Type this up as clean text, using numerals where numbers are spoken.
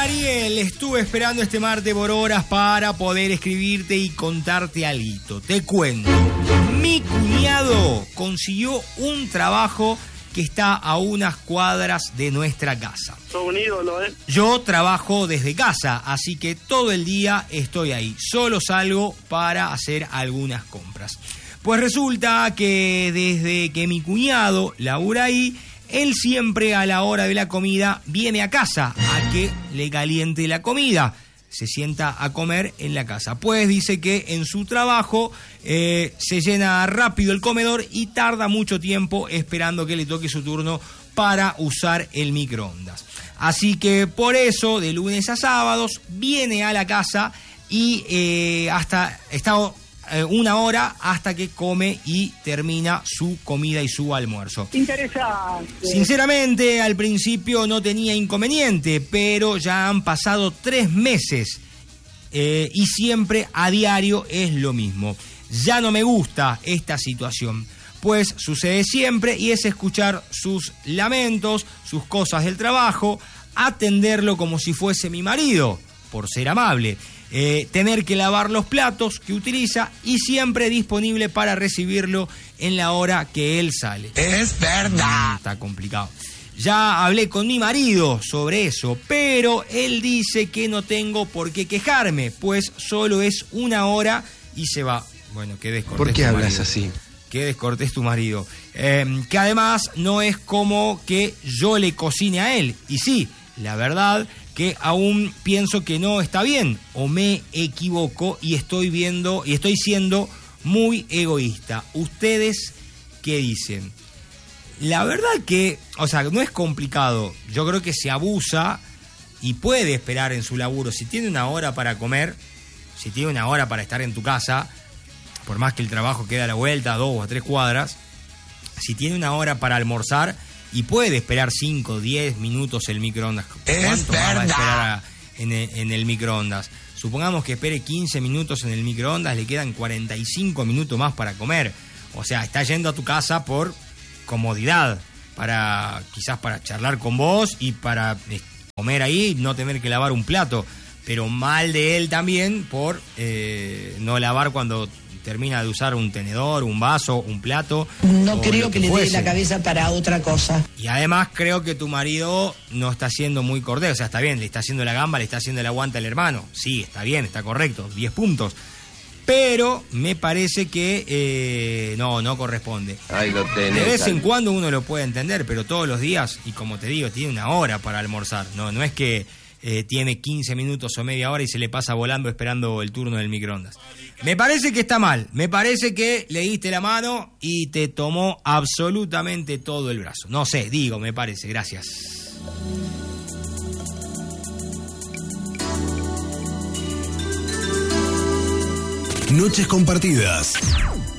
Hola Ariel, estuve esperando este martes por horas para poder escribirte y contarte algo. Te cuento, mi cuñado consiguió un trabajo que está a unas cuadras de nuestra casa. Sos un ídolo, ¿eh? Yo trabajo desde casa, así que todo el día estoy ahí. Solo salgo para hacer algunas compras. Pues resulta que desde que mi cuñado labura ahí, él siempre a la hora de la comida viene a casa a que le caliente la comida. Se sienta a comer en la casa. Pues dice que en su trabajo se llena rápido el comedor y tarda mucho tiempo esperando que le toque su turno para usar el microondas. Así que por eso, de lunes a sábados, viene a la casa y está una hora hasta que come y termina su comida y su almuerzo. Interesante. Sinceramente, al principio no tenía inconveniente, pero ya han pasado 3 meses y siempre a diario es lo mismo. Ya no me gusta esta situación, pues sucede siempre y es escuchar sus lamentos, sus cosas del trabajo, atenderlo como si fuese mi marido, por ser amable. Tener que lavar los platos que utiliza y siempre disponible para recibirlo en la hora que él sale. Es verdad. Está complicado. Ya hablé con mi marido sobre eso, pero él dice que no tengo por qué quejarme, pues solo es 1 hora y se va. Bueno, qué descortés. ¿Por qué hablas marido. así? Qué descortés tu marido. Que además no es como que yo le cocine a él. Y sí, la verdad que aún pienso que no está bien o me equivoco y estoy siendo muy egoísta. ¿Ustedes qué dicen? La verdad que, no es complicado. Yo creo que se abusa y puede esperar en su laburo. Si tiene 1 hora para comer, si tiene 1 hora para estar en tu casa, por más que el trabajo quede a la vuelta, 2 o 3 cuadras, si tiene 1 hora para almorzar y puede esperar 5 o 10 minutos el microondas. ¿Cuánto más va a esperar en el microondas? Supongamos que espere 15 minutos en el microondas, le quedan 45 minutos más para comer. O sea, está yendo a tu casa por comodidad, quizás para charlar con vos y para comer ahí y no tener que lavar un plato. Pero mal de él también por no lavar cuando termina de usar un tenedor, un vaso, un plato. No creo que le dé la cabeza para otra cosa. Y además creo que tu marido no está siendo muy cortés. O sea, está bien, le está haciendo la gamba, le está haciendo el aguante al hermano. Sí, está bien, está correcto, 10 puntos. Pero me parece que no corresponde. Ahí lo tenés. De vez en cuando uno lo puede entender, pero todos los días, y como te digo, tiene 1 hora para almorzar. No es que tiene 15 minutos o media hora y se le pasa volando esperando el turno del microondas. Me parece que está mal, me parece que le diste la mano y te tomó absolutamente todo el brazo. No sé, me parece, gracias. Noches compartidas.